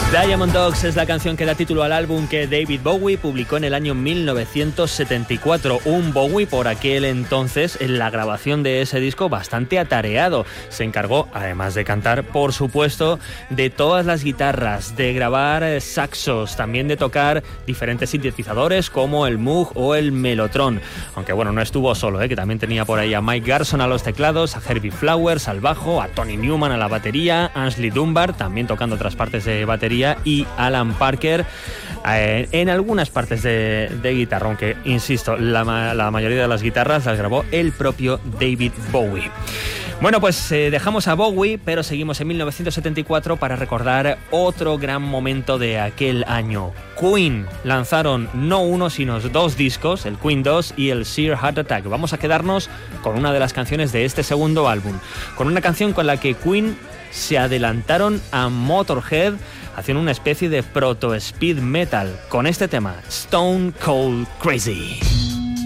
Diamond Dogs es la canción que da título al álbum que David Bowie publicó en el año 1974. Un Bowie por aquel entonces, en la grabación de ese disco, bastante atareado. Se encargó, además de cantar, por supuesto, de todas las guitarras, de grabar saxos, también de tocar diferentes sintetizadores como el Moog o el Mellotron. Aunque bueno, no estuvo solo, que también tenía por ahí a Mike Garson a los teclados, a Herbie Flowers al bajo, a Tony Newman a la batería, Ainsley Dunbar también tocando otras partes de batería, y Alan Parker en algunas partes de guitarra, aunque insisto, la mayoría de las guitarras las grabó el propio David Bowie. Bueno, pues dejamos a Bowie, pero seguimos en 1974 para recordar otro gran momento de aquel año. Queen lanzaron no uno sino dos discos, el Queen 2 y el Sheer Heart Attack. Vamos a quedarnos con una de las canciones de este segundo álbum, con una canción con la que Queen se adelantaron a Motorhead, haciendo una especie de proto-speed metal con este tema, Stone Cold Crazy.